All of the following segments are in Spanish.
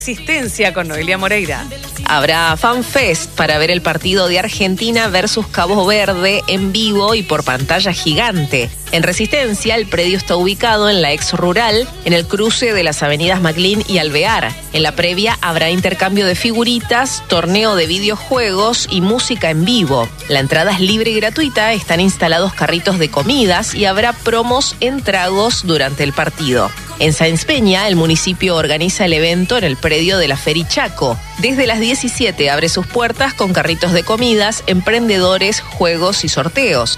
Resistencia con Noelia Moreira. Habrá FanFest para ver el partido de Argentina versus Cabo Verde en vivo y por pantalla gigante. En Resistencia, el predio está ubicado en la ex rural, en el cruce de las avenidas Maclín y Alvear. En la previa habrá intercambio de figuritas, torneo de videojuegos y música en vivo. La entrada es libre y gratuita, están instalados carritos de comidas y habrá promos en tragos durante el partido. En Sáenz Peña, el municipio organiza el evento en el predio de la Ferichaco. Desde las 17 abre sus puertas con carritos de comidas, emprendedores, juegos y sorteos.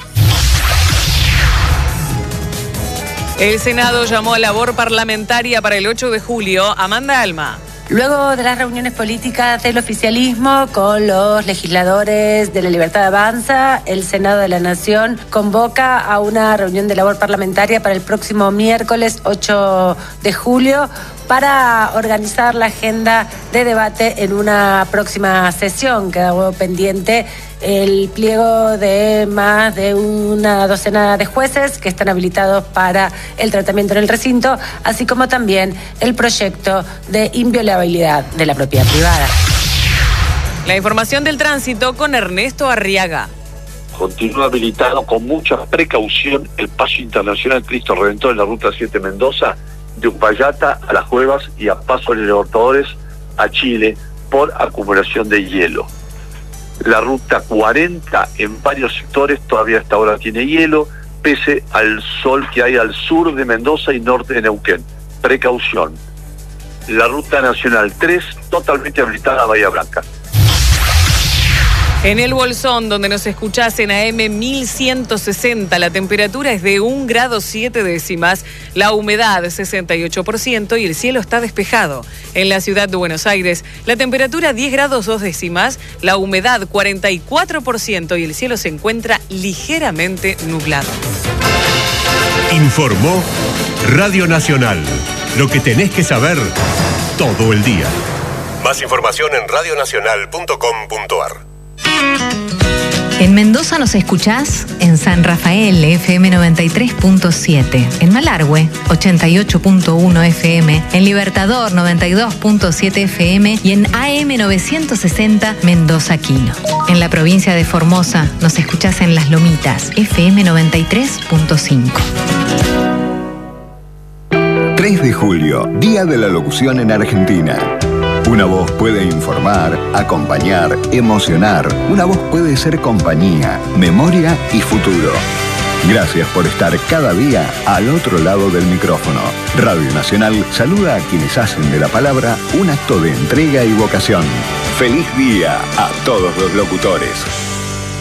El Senado llamó a labor parlamentaria para el 8 de julio. Amanda Alma. Luego de las reuniones políticas del oficialismo con los legisladores de la Libertad Avanza, el Senado de la Nación convoca a una reunión de labor parlamentaria para el próximo miércoles 8 de julio para organizar la agenda de debate en una próxima sesión. Quedó pendiente el pliego de más de una docena de jueces que están habilitados para el tratamiento en el recinto, así como también el proyecto de inviolabilidad de la propiedad privada. La información del tránsito con Ernesto Arriaga. Continúa habilitado con mucha precaución el paso internacional Cristo Redentor en la ruta 7 Mendoza, de Uspallata a Las Cuevas y a Paso de los Libertadores a Chile por acumulación de hielo. La ruta 40 en varios sectores todavía hasta ahora tiene hielo, pese al sol que hay al sur de Mendoza y norte de Neuquén. Precaución. La ruta nacional 3 totalmente habilitada a Bahía Blanca. En el Bolsón, donde nos escuchás en AM 1160, la temperatura es de 1 grado 7 décimas, la humedad 68% y el cielo está despejado. En la ciudad de Buenos Aires, la temperatura 10 grados 2 décimas, la humedad 44% y el cielo se encuentra ligeramente nublado. Informó Radio Nacional. Lo que tenés que saber todo el día. Más información en radionacional.com.ar. En Mendoza nos escuchás en San Rafael, FM 93.7, en Malargüe, 88.1 FM, en Libertador, 92.7 FM y en AM 960 Mendoza Quino. En la provincia de Formosa nos escuchás en Las Lomitas, FM 93.5. 3 de julio, Día de la Locución en Argentina. Una voz puede informar, acompañar, emocionar. Una voz puede ser compañía, memoria y futuro. Gracias por estar cada día al otro lado del micrófono. Radio Nacional saluda a quienes hacen de la palabra un acto de entrega y vocación. ¡Feliz día a todos los locutores!